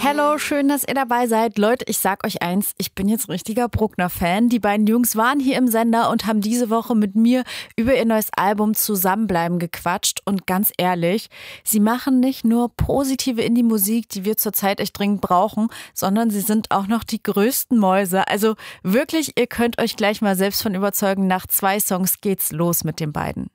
Hello, schön, dass ihr dabei seid. Leute, ich sag euch eins, ich bin jetzt richtiger Bruckner-Fan. Die beiden Jungs waren hier im Sender und haben diese Woche mit mir über ihr neues Album Zusammenbleiben gequatscht. Und ganz ehrlich, sie machen nicht nur positive Indie-Musik, die wir zurzeit echt dringend brauchen, sondern sie sind auch noch die größten Mäuse. Also wirklich, ihr könnt euch gleich mal selbst von überzeugen. Nach 2 Songs geht's los mit den beiden.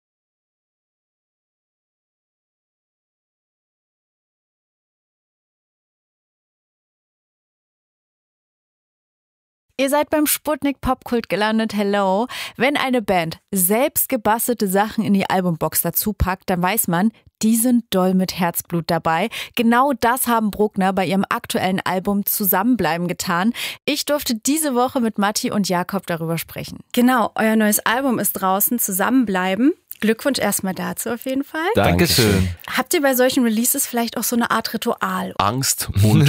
Ihr seid beim Sputnik Popkult gelandet, hello. Wenn eine Band selbst gebastelte Sachen in die Albumbox dazu packt, dann weiß man, die sind doll mit Herzblut dabei. Genau das haben Bruckner bei ihrem aktuellen Album Zusammenbleiben getan. Ich durfte diese Woche mit Matti und Jakob darüber sprechen. Genau, euer neues Album ist draußen, Zusammenbleiben. Glückwunsch erstmal dazu auf jeden Fall. Dankeschön. Habt ihr bei solchen Releases vielleicht auch so eine Art Ritual? Angst und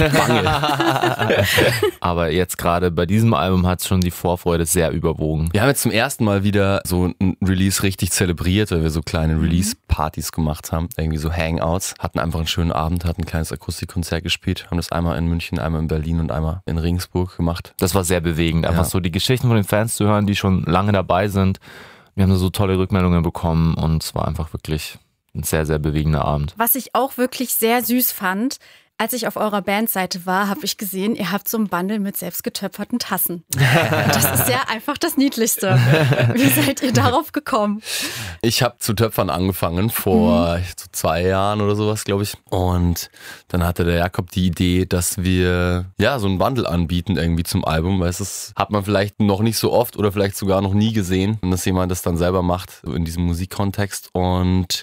Bange. Aber jetzt gerade bei diesem Album hat schon die Vorfreude sehr überwogen. Wir haben jetzt zum ersten Mal wieder so ein Release richtig zelebriert, weil wir so kleine Release-Partys gemacht haben, irgendwie so Hangouts. Hatten einfach einen schönen Abend, hatten ein kleines Akustikkonzert gespielt, haben das einmal in München, einmal in Berlin und einmal in Regensburg gemacht. Das war sehr bewegend, einfach so die Geschichten von den Fans zu hören, die schon lange dabei sind. Wir haben so tolle Rückmeldungen bekommen und es war einfach wirklich ein sehr, sehr bewegender Abend. Was ich auch wirklich sehr süß fand, als ich auf eurer Bandseite war, habe ich gesehen, ihr habt so ein Bundle mit selbstgetöpferten Tassen. Das ist ja einfach das Niedlichste. Wie seid ihr darauf gekommen? Ich habe zu Töpfern angefangen vor so 2 Jahren oder sowas, glaube ich. Und dann hatte der Jakob die Idee, dass wir so ein Bundle anbieten irgendwie zum Album, weil das hat man vielleicht noch nicht so oft oder vielleicht sogar noch nie gesehen, dass jemand das dann selber macht, so in diesem Musikkontext. Und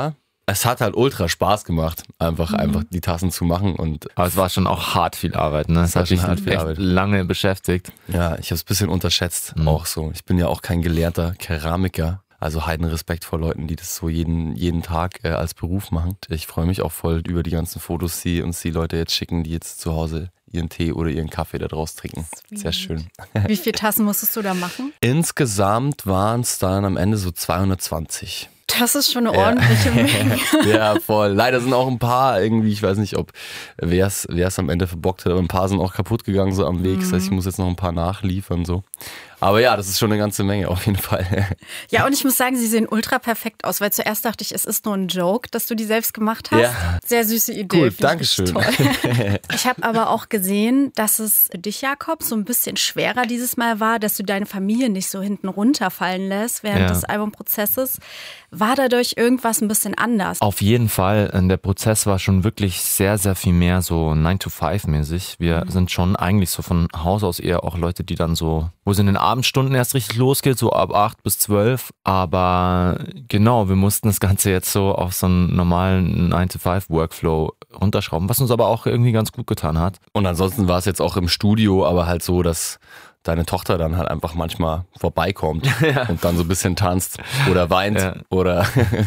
es hat halt ultra Spaß gemacht, einfach die Tassen zu machen. Aber es war schon auch hart viel Arbeit, ne? Es hat mich echt lange beschäftigt. Ja, ich habe es ein bisschen unterschätzt, auch so. Ich bin ja auch kein gelernter Keramiker. Also Heidenrespekt vor Leuten, die das so jeden Tag als Beruf machen. Ich freue mich auch voll über die ganzen Fotos, die uns die Leute jetzt schicken, die jetzt zu Hause ihren Tee oder ihren Kaffee da draus trinken. Sweet. Sehr schön. Wie viele Tassen musstest du da machen? Insgesamt waren es dann am Ende so 220. Das ist schon eine ordentliche Menge. Ja, voll. Leider sind auch ein paar irgendwie, ich weiß nicht, wer es am Ende verbockt hat, aber ein paar sind auch kaputt gegangen so am Weg. Das heißt, ich muss jetzt noch ein paar nachliefern so. Aber ja, das ist schon eine ganze Menge auf jeden Fall. Ja, und ich muss sagen, sie sehen ultra perfekt aus, weil zuerst dachte ich, es ist nur ein Joke, dass du die selbst gemacht hast. Ja. Sehr süße Idee. Cool, Dankeschön. Ich habe aber auch gesehen, dass es für dich, Jakob, so ein bisschen schwerer dieses Mal war, dass du deine Familie nicht so hinten runterfallen lässt während des Albumprozesses. War dadurch irgendwas ein bisschen anders? Auf jeden Fall. Der Prozess war schon wirklich sehr, sehr viel mehr so 9-to-5-mäßig. Wir sind schon eigentlich so von Haus aus eher auch Leute, die dann so, wo es in den Abendstunden erst richtig losgeht, so ab 8 bis 12. Aber genau, wir mussten das Ganze jetzt so auf so einen normalen 9-to-5-Workflow runterschrauben, was uns aber auch irgendwie ganz gut getan hat. Und ansonsten war es jetzt auch im Studio, aber halt so, dass deine Tochter dann halt einfach manchmal vorbeikommt und dann so ein bisschen tanzt oder weint oder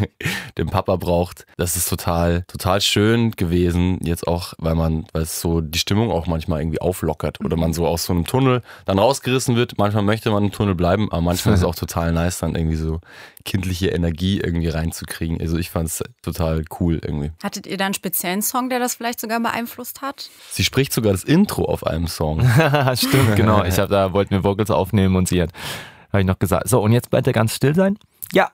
den Papa braucht. Das ist total, total schön gewesen, jetzt auch, weil es so die Stimmung auch manchmal irgendwie auflockert oder man so aus so einem Tunnel dann rausgerissen wird. Manchmal möchte man im Tunnel bleiben, aber manchmal ist es auch total nice, dann irgendwie so kindliche Energie irgendwie reinzukriegen. Also ich fand es total cool irgendwie. Hattet ihr da einen speziellen Song, der das vielleicht sogar beeinflusst hat? Sie spricht sogar das Intro auf einem Song. Stimmt, genau. Da wollten wir Vocals aufnehmen und habe ich noch gesagt, so und jetzt bleibt er ganz still sein? Ja.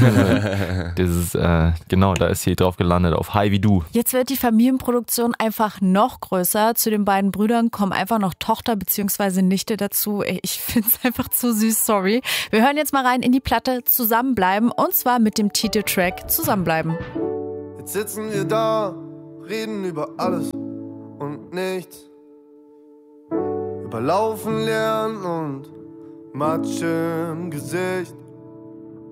Das ist, genau, da ist sie drauf gelandet, auf Hi wie du. Jetzt wird die Familienproduktion einfach noch größer. Zu den beiden Brüdern kommen einfach noch Tochter bzw. Nichte dazu. Ich finde es einfach zu süß, sorry. Wir hören jetzt mal rein in die Platte Zusammenbleiben und zwar mit dem Titeltrack Zusammenbleiben. Jetzt sitzen wir da, reden über alles und nichts. Über Laufen lernen und Matsch im Gesicht.